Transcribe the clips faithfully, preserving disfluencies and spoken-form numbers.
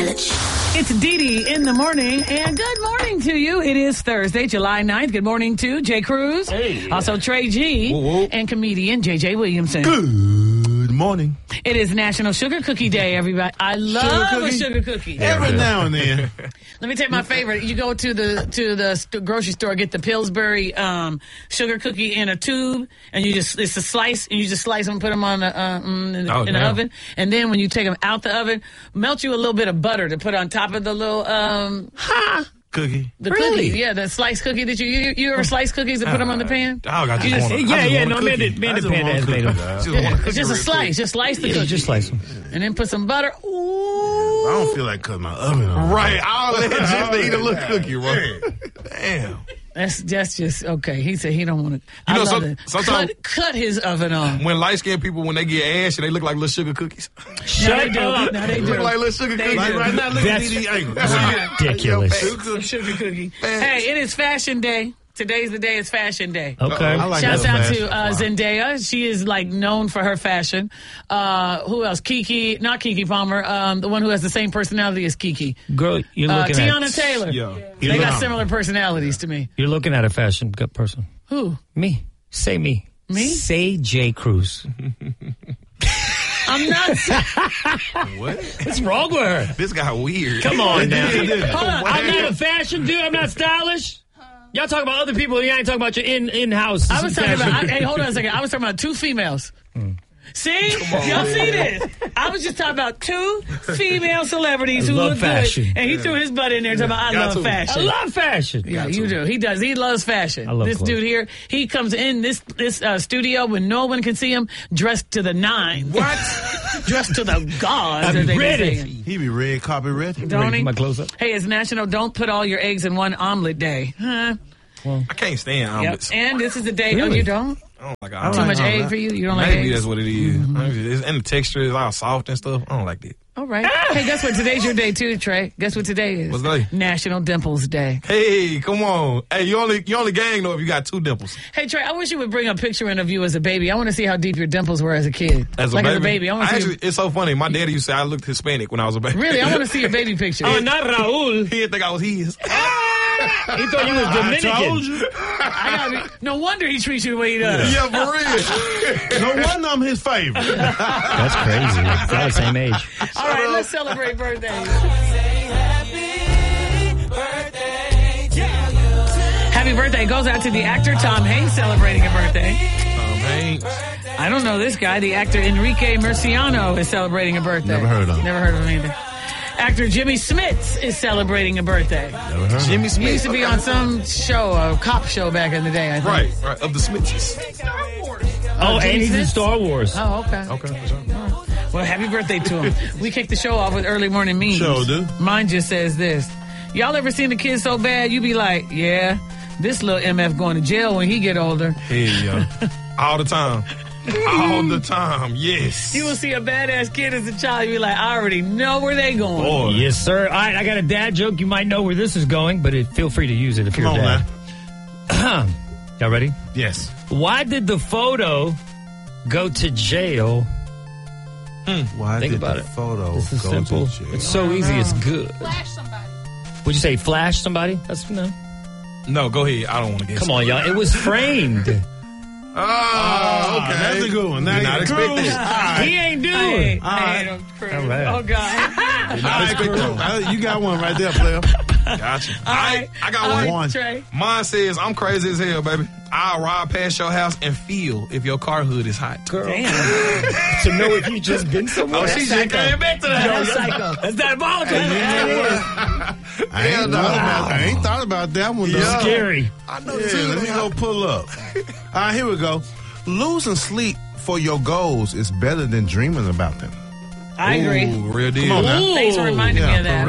Knowledge. It's Dee Dee in the morning, and good morning to you. It is Thursday, July ninth. Good morning to Jay Cruz. Hey. Also Trey G. Whoa, whoa. And comedian J J Williamson. Good morning. It is National Sugar Cookie Day, everybody. I love Sugar a cookie? sugar cookie. Every now and then. Let me tell you my favorite. You go to the to the st- grocery store, get the Pillsbury um, sugar cookie in a tube, and you just it's a slice, and you just slice them, put them on the, uh, mm, in, the- Oh, in the damn. oven, and then when you take them out the oven, melt you a little bit of butter to put on top of the little um, Cookie. the Really? cookie. Yeah, the sliced cookie that you you, you ever slice cookies and put them on the pan? Dog, I just You just- want Yeah, yeah, no, Amanda, Amanda Panda has made them. Just Yeah, want a it's just a cookie slice. real quick. Just slice the Yeah, cookie, just slice them. and then put some butter. Ooh. I don't feel like cutting my oven on. Right, all that just to eat a little cookie, bro. Damn. That's that's just okay. He said he don't want to. I know, love some- it. sometimes- cut, cut his oven on. When light skinned people, when they get ashy, they look like little sugar cookies. Now they Shut do. up. Now they do. Look like little sugar They cookies. do. Like right now, look That's- at D D Angle. Ridiculous. Sugar cookie. Sugar cookie. Fast. Hey, it is Fashion Day. Today's the day. It's Fashion Day. Okay. I like Shouts that out fashion. to uh, Zendaya. She is like known for her fashion. Uh, who else? Kiki, not Kiki Palmer. Um, the one who has the same personality as Kiki. Girl, you're Uh, looking Tiana at Taylor. Yeah. They You're got looking- similar personalities to me. You're looking at a fashion good person. Who? Me. Say me. Me? Say Jay Cruz. I'm not. What? What's wrong with her? This guy weird. Come on now. Hold on. I'm not a fashion dude. I'm not stylish. Y'all talking about other people. You ain't talking about your in in house. I was talking about. I, hey, hold on a second. I was talking about two females. See, y'all see this? I was just talking about two female celebrities I who love look fashion. good, and he threw his butt in there talking about I Got love to. I fashion. love fashion. Yeah, you do. He does. He loves fashion. I love this clothes. dude here. He comes in this this uh, studio when no one can see him, dressed to the nines. What? Dressed to the gods. I'm as they be ready. saying. He be red carpet ready. Don't Ready he? for my close-up? Hey, it's National Don't Put All Your Eggs in One Omelet Day. Huh? I can't stand Yep. omelets. And this is the day. Oh, Really? you don't? I don't like I omelets. Too like much egg omelet. for you? You don't like Maybe eggs? that's what it is. It's- And the texture is all soft and stuff. I don't like that. All right. Hey, guess what? Today's your day too, Trey. Guess what today is? What's today? National Dimples Day. Hey, come on. Hey, you only you only gang though if you got two dimples. Hey, Trey, I wish you would bring a picture in of you as a baby. I want to see how deep your dimples were as a kid. As a like baby, as a baby. I want to see. actually, it's so funny. My daddy used to say I looked Hispanic when I was a baby. Really, I want to see your baby picture. Oh, not Raul. He didn't think I was his. He thought you was I Dominican. told you. I gotta be, no wonder he treats you the way he does. Yeah, for real. No wonder I'm his favorite. That's crazy. They're the same age. All right, let's celebrate birthdays. Happy birthday goes out to the actor Tom Hanks celebrating a birthday. Um, Hanks. I don't know this guy. The actor Enrique Murciano is celebrating a birthday. Never heard of him. Never heard of him either. Actor Jimmy Smits is celebrating a birthday. Never heard. Jimmy He Smith. used to be on some show, a cop show back in the day, I think. Right, right. Of the Smitches. Oh, Jimmy and he's in Smith? Star Wars. Oh, okay. Okay, for sure. Well, happy birthday to him. We kicked the show off with early morning memes. Sure do. Mine just says this. Y'all ever seen the kid so bad, you be like, yeah, this little M F going to jail when he get older. Hey, yo. All the time. All the time, yes. You will see a badass kid as a child, you be like, I already know where they going. Boy. Yes, sir. All right, I got a dad joke. You might know where this is going, but it, feel free to use it if Come you're on, a dad. Y'all ready? Yes. Why did the photo go to jail? Why Think did about the it. photo This is go simple. to jail? It's so easy. It's good. Flash somebody. Would you say flash somebody? That's no. No, go ahead. I don't want to get Come on, y'all. It was framed. Oh, okay. That's a good one. Now Did you not expect Cruz. that. He ain't doing Hey, it. hey, don't cruise. All right. Oh, God. All right, Cruz. Uh, You got one right there, player. Gotcha. All I, right. I got All one. right, One. Trey. Mine says, I'm crazy as hell, baby. I'll ride past your house and feel if your car hood is hot. Girl. Damn. To know if you just been somewhere. Oh, she just came back to that. That's psycho. That's diabolical. I ain't, thought about, I ain't thought about that one, though. Yeah. Scary. I know Yeah, too. let me go pull up. All right, here we go. Losing sleep for your goals is better than dreaming about them. I agree. Ooh, real deal. Come on now. Thanks for reminding me Yeah, of that. for All real. right.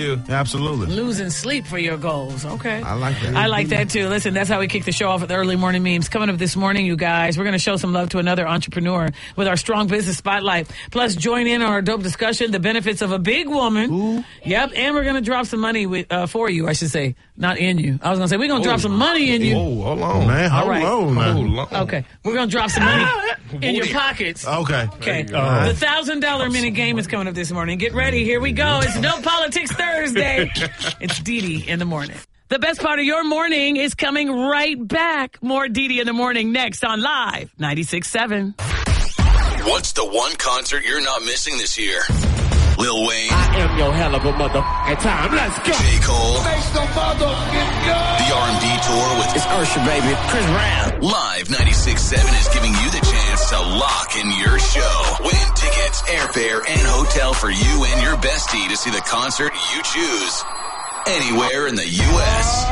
is. Absolutely. Losing sleep for your goals. Okay. I like that. I like that too. Listen, that's how we kick the show off with the early morning memes. Coming up this morning, you guys, we're going to show some love to another entrepreneur with our strong business spotlight. Plus, join in on our dope discussion, the benefits of a big woman. Ooh. Yep. And we're going to drop some money with, uh, for you, I should say. Not in you. I was going to say, we're going to drop some money in you. Oh, hold on. Man, hold All right. on now. Hold on. Okay. We're going to drop some money in your pockets. Okay. Okay. There you go. The one thousand dollars minute game is coming up this morning. Get ready. Here we go. It's No Politics Thursday. It's Dee Dee in the morning. The best part of your morning is coming right back. More Dee Dee in the morning next on Live ninety-six point seven. What's the one concert you're not missing this year? Lil Wayne. I am your hell of a motherfucking time. Let's go. J. Cole. The R and B tour with It's Usher, baby. Chris Brown. Live ninety-six point seven is giving you the chance to lock in your show. Win tickets, airfare, and hotel for you and your bestie to see the concert you choose anywhere in the U S